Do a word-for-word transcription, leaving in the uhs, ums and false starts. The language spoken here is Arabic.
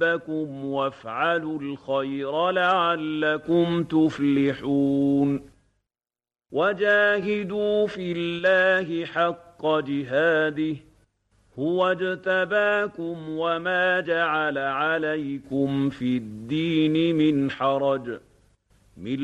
ربكم وافعلوا الخير لعلكم تفلحون وجاهدوا في الله حق جهاده هو اجتباكم وما جعل عليكم في الدين من حرج